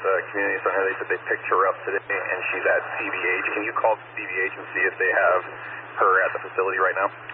Community Center. They said they picked her up today, and she's at CVH. Can you call CVH and see if they have her at the facility right now?